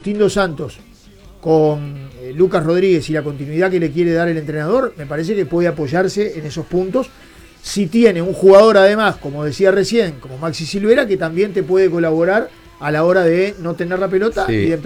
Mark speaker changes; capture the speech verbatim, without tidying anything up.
Speaker 1: Agustín Dos Santos con eh, Lucas Rodríguez y la continuidad que le quiere dar el entrenador, me parece que puede apoyarse en esos puntos. Si tiene un jugador además, como decía recién, como Maxi Silvera, que también te puede colaborar a la hora de no tener la pelota, sí, y de